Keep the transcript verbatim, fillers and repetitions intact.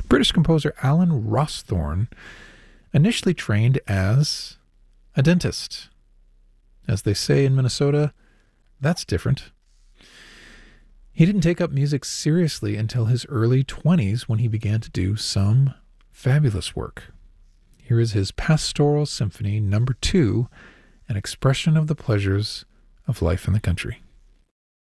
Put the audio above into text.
British composer Alan Rawsthorne initially trained as a dentist. As they say in Minnesota, that's different. He didn't take up music seriously until his early twenties when he began to do some fabulous work. Here is his Pastoral Symphony Number Two, an expression of the pleasures of life in the country.